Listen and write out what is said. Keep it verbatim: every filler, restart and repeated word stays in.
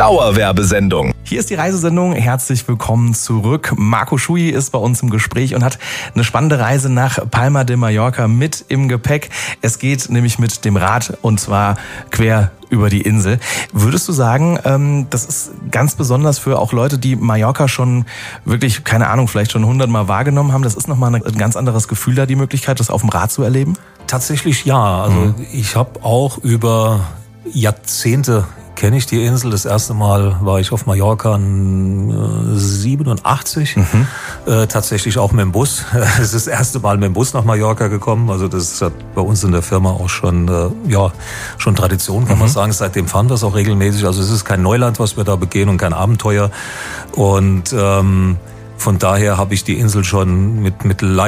Dauerwerbesendung. Hier ist die Reisesendung. Herzlich willkommen zurück. Marco Schui ist bei uns im Gespräch und hat eine spannende Reise nach Palma de Mallorca mit im Gepäck. Es geht nämlich mit dem Rad und zwar quer über die Insel. Würdest du sagen, das ist ganz besonders für auch Leute, die Mallorca schon wirklich, keine Ahnung, vielleicht schon hundertmal wahrgenommen haben? Das ist nochmal ein ganz anderes Gefühl da, die Möglichkeit, das auf dem Rad zu erleben? Tatsächlich ja. Also mhm. ich habe auch über Jahrzehnte kenne ich die Insel. Das erste Mal war ich auf Mallorca siebenundachtzig, mhm. äh, tatsächlich auch mit dem Bus. Es ist das erste Mal mit dem Bus nach Mallorca gekommen. Also das hat bei uns in der Firma auch schon äh, ja schon Tradition, kann mhm. man sagen. Seitdem fahren wir es auch regelmäßig. Also es ist kein Neuland, was wir da begehen und kein Abenteuer. Und ähm, von daher habe ich die Insel schon mit mit